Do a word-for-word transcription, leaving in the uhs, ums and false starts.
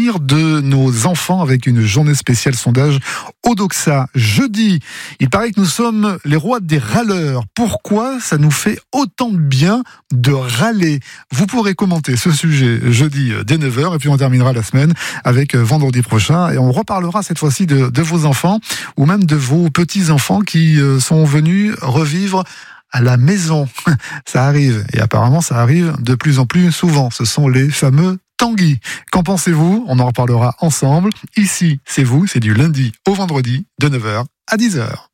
l'avenir de nos enfants avec une journée spéciale sondage Odoxa. Jeudi, il paraît que nous sommes les rois des râleurs. Pourquoi ça nous fait autant de bien de râler? Vous pourrez commenter ce sujet jeudi dès neuf heures et puis on terminera la semaine avec vendredi prochain et on reparlera cette fois-ci de, de vos enfants ou même de vos petits-enfants qui sont venus revivre à la maison. Ça arrive, et apparemment ça arrive de plus en plus souvent. Ce sont les fameux Tanguy. Qu'en pensez-vous? On en reparlera ensemble. Ici, c'est vous, c'est du lundi au vendredi de neuf heures à dix heures.